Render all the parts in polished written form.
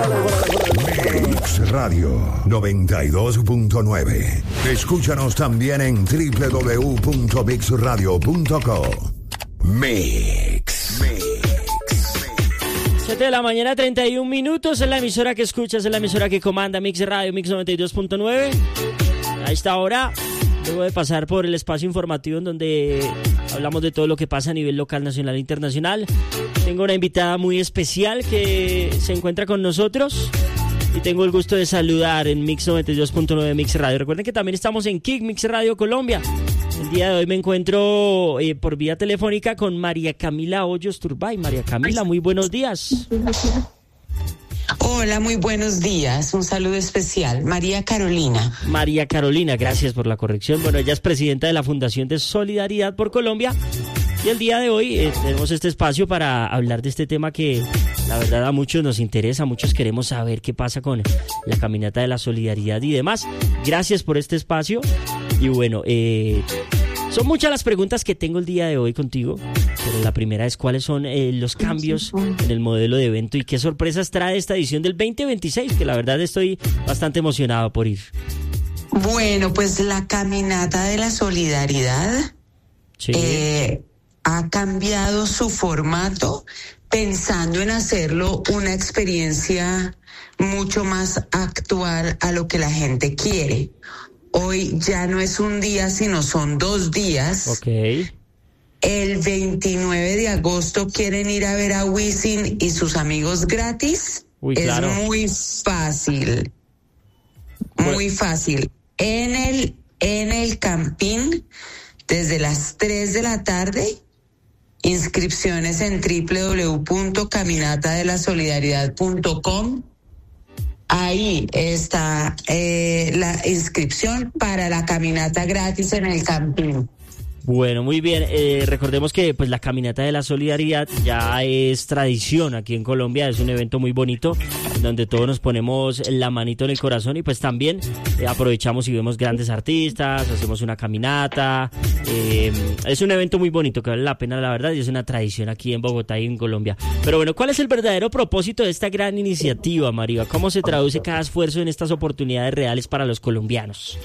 Mix Radio 92.9. Escúchanos también en www.mixradio.co. Mix. 7 de la mañana, 31 minutos. Es la emisora que escuchas, es la emisora que comanda Mix Radio, Mix 92.9. A esta hora, luego de pasar por el espacio informativo en donde hablamos de todo lo que pasa a nivel local, nacional e internacional, tengo una invitada muy especial que se encuentra con nosotros y tengo el gusto de saludar en Mix 92.9 Mix Radio. Recuerden que también estamos en Kick Mix Radio Colombia. El día de hoy me encuentro por vía telefónica con María Camila Hoyos Turbay. María Camila, muy buenos días. Hola, muy buenos días. Un saludo especial. María Carolina. María Carolina, gracias por la corrección. Bueno, ella es presidenta de la Fundación de Solidaridad por Colombia. Y el día de hoy tenemos este espacio para hablar de este tema que la verdad a muchos nos interesa, muchos queremos saber qué pasa con la caminata de la solidaridad y demás. Gracias por este espacio. Y bueno, son muchas las preguntas que tengo el día de hoy contigo, pero la primera es cuáles son los cambios en el modelo de evento y qué sorpresas trae esta edición del 2026, que la verdad estoy bastante emocionado por ir. Bueno, pues la caminata de la solidaridad Sí. Ha cambiado su formato pensando en hacerlo una experiencia mucho más actual a lo que la gente quiere. Hoy ya no es un día, sino son 2 días. Ok. El 29 de agosto quieren ir a ver a Wisin y sus amigos gratis. Uy, claro. Es muy fácil. Muy fácil. En el Campín, desde las 3 de la tarde, inscripciones en www.caminatadelasolidaridad.com. Ahí está la inscripción para la caminata gratis en el Campín. Bueno, muy bien. Recordemos que pues la Caminata de la Solidaridad ya es tradición aquí en Colombia. Es un evento muy bonito donde todos nos ponemos la manito en el corazón y pues también aprovechamos y vemos grandes artistas, hacemos una caminata. Es un evento muy bonito que vale la pena, la verdad, y es una tradición aquí en Bogotá y en Colombia. Pero bueno, ¿cuál es el verdadero propósito de esta gran iniciativa, María? ¿Cómo se traduce cada esfuerzo en estas oportunidades reales para los colombianos?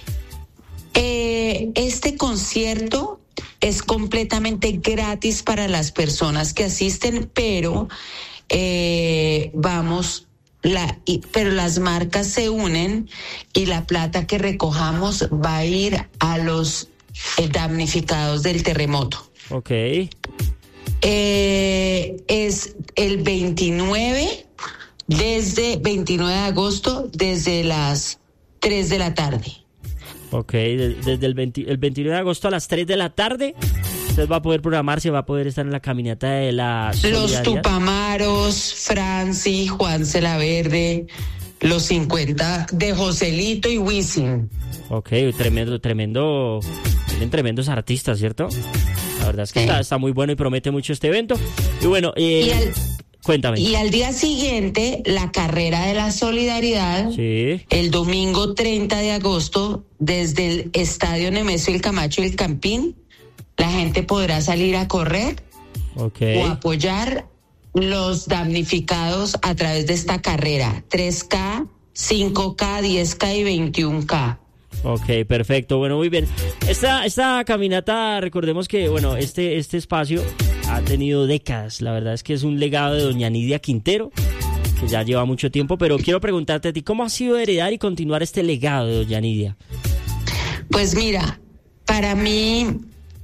Este concierto es completamente gratis para las personas que asisten, pero pero las marcas se unen y la plata que recojamos va a ir a los damnificados del terremoto. Ok. Es el 29 de agosto, desde las 3 de la tarde. Ok, desde el 29 de agosto a las 3 de la tarde, usted va a poder programarse, va a poder estar en la caminata de la solidaridad. Los Tupamaros, Franci, Juan Celaverde, los 50 de Joselito y Wisin. Ok, tremendo. Tienen tremendos artistas, ¿cierto? La verdad es que está muy bueno y promete mucho este evento. Y bueno, cuéntame. Y al día siguiente, la carrera de la solidaridad, sí. El domingo 30 de agosto, desde el Estadio Nemesio El Camacho y el Campín, la gente podrá salir a correr o apoyar los damnificados a través de esta carrera, 3K, 5K, 10K y 21K. Ok, perfecto. Bueno, muy bien. Esta caminata, recordemos que, bueno, este espacio ha tenido décadas. La verdad es que es un legado de doña Nidia Quintero, que ya lleva mucho tiempo, pero quiero preguntarte a ti, ¿cómo ha sido heredar y continuar este legado de doña Nidia? Pues mira, para mí,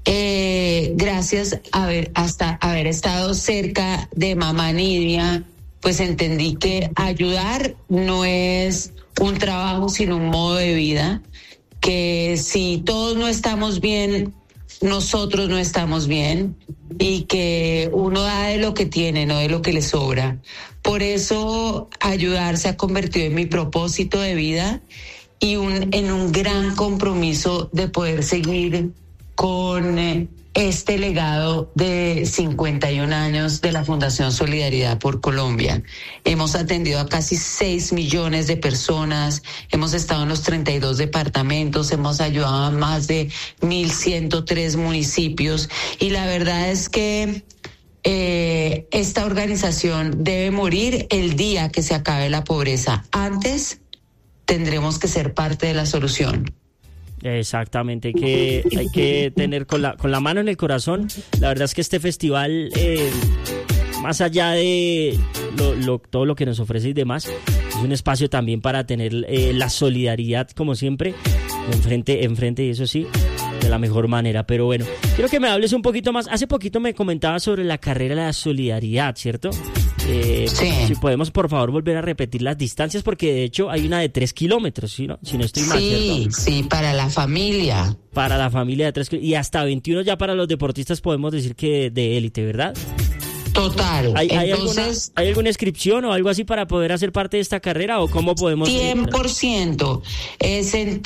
gracias a haber estado cerca de mamá Nidia, pues entendí que ayudar no es un trabajo, sino un modo de vida, que si todos no estamos bien, nosotros no estamos bien, y que uno da de lo que tiene, no de lo que le sobra. Por eso ayudar se ha convertido en mi propósito de vida y en un gran compromiso de poder seguir con este legado de 51 años de la Fundación Solidaridad por Colombia. Hemos atendido a casi 6 millones de personas, hemos estado en los 32 departamentos, hemos ayudado a más de 1,103 municipios y la verdad es que esta organización debe morir el día que se acabe la pobreza. Antes tendremos que ser parte de la solución. Exactamente, hay que tener con la mano en el corazón. La verdad es que este festival, más allá de todo lo que nos ofrece y demás, es un espacio también para tener la solidaridad, como siempre, enfrente, y eso sí, de la mejor manera. Pero bueno, quiero que me hables un poquito más. Hace poquito me comentabas sobre la carrera de la solidaridad, ¿cierto? Sí. Si podemos, por favor, volver a repetir las distancias, porque de hecho hay una de 3 kilómetros, si no estoy mal, ¿cierto? Sí, para la familia. Para la familia de 3 kilómetros. Y hasta 21 ya para los deportistas, podemos decir que de élite, ¿verdad? Total. Entonces, ¿hay alguna inscripción o algo así para poder hacer parte de esta carrera, o cómo podemos? 100%. Es en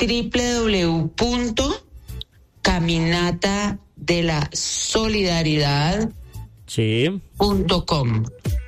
www.caminatadelasolidaridad.com.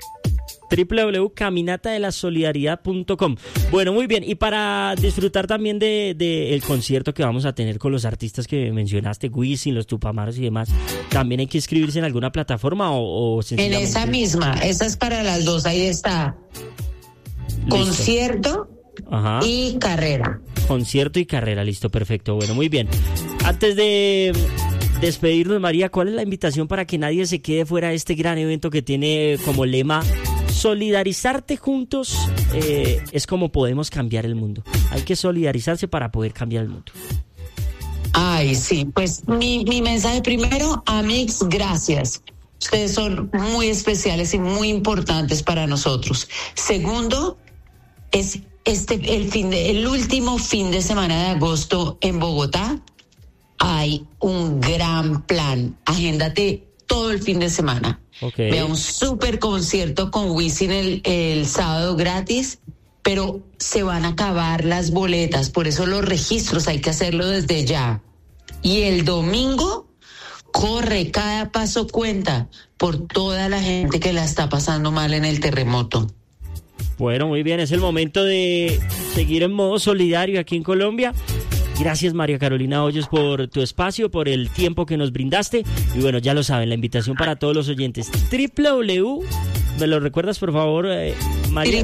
www.caminatadelasolidaridad.com. Bueno, muy bien. Y para disfrutar también de el concierto que vamos a tener con los artistas que mencionaste, Wisin, los Tupamaros y demás, ¿también hay que inscribirse en alguna plataforma o sencillamente? En esa misma, esa es para las dos, ahí está. Listo. Concierto. Ajá. Y carrera. Concierto y carrera, listo, perfecto. Bueno, muy bien. Antes de despedirnos, María, ¿cuál es la invitación para que nadie se quede fuera de este gran evento que tiene como lema: solidarizarte juntos es como podemos cambiar el mundo? Hay que solidarizarse para poder cambiar el mundo. Ay, sí, pues mi mensaje primero, Amix, gracias. Ustedes son muy especiales y muy importantes para nosotros. Segundo, es el último fin de semana de agosto en Bogotá. Hay un gran plan. Agéndate todo el fin de semana. Okay. Ve un súper concierto con Wisin el sábado gratis, pero se van a acabar las boletas, por eso los registros hay que hacerlo desde ya. Y el domingo, corre, cada paso cuenta por toda la gente que la está pasando mal en el terremoto. Bueno, muy bien, es el momento de seguir en modo solidario aquí en Colombia. Gracias, María Carolina Hoyos, por tu espacio, por el tiempo que nos brindaste. Y bueno, ya lo saben, la invitación para todos los oyentes. ¿Me lo recuerdas, por favor, María?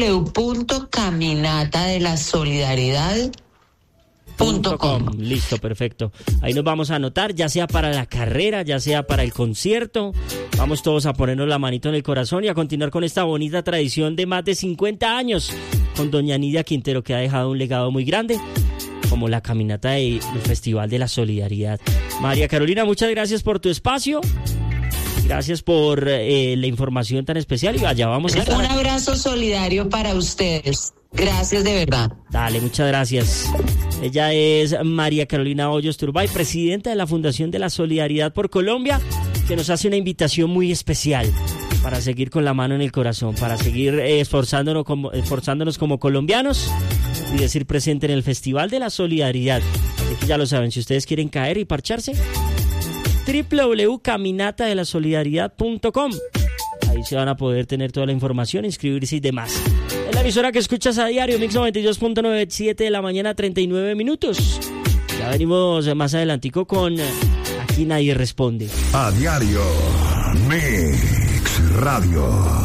www.caminatadelasolidaridad.com. Listo, perfecto. Ahí nos vamos a anotar, ya sea para la carrera, ya sea para el concierto. Vamos todos a ponernos la manito en el corazón y a continuar con esta bonita tradición de más de 50 años con doña Nidia Quintero, que ha dejado un legado muy grande, como la caminata del Festival de la Solidaridad. María Carolina, muchas gracias por tu espacio. Gracias por la información tan especial y allá vamos a estar. Un abrazo solidario para ustedes. Gracias de verdad. Dale, muchas gracias. Ella es María Carolina Hoyos Turbay, presidenta de la Fundación de la Solidaridad por Colombia, que nos hace una invitación muy especial para seguir con la mano en el corazón, para seguir esforzándonos como colombianos y decir presente en el Festival de la Solidaridad. Así que ya lo saben, si ustedes quieren caer y parcharse, www.caminatadelasolidaridad.com. Ahí se van a poder tener toda la información, inscribirse y demás. Es la emisora que escuchas a diario, Mix 92.9, 7 de la mañana, 39 minutos. Ya venimos más adelantico con Aquí Nadie Responde. A diario, Mix Radio.